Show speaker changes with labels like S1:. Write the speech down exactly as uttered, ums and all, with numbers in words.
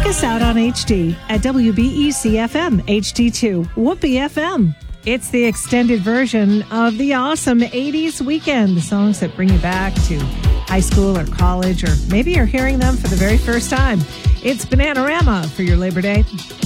S1: check us out on H D at W B E C F M H D two, Whoopee F M. It's the extended version of the awesome eighties weekend, the songs that bring you back to high school or college, or maybe you're hearing them for the very first time. It's Bananarama for your Labor Day.